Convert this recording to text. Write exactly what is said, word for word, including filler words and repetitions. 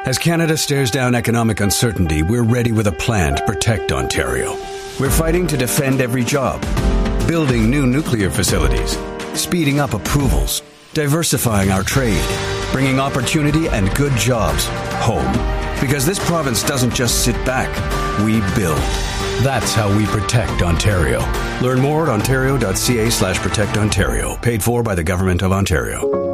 As Canada stares down economic uncertainty, we're ready with a plan to protect Ontario. We're fighting to defend every job, building new nuclear facilities, speeding up approvals, diversifying our trade, bringing opportunity and good jobs home. Because this province doesn't just sit back, we build. That's how we protect Ontario. Learn more at ontario.ca slash protect Ontario. Paid for by the Government of Ontario.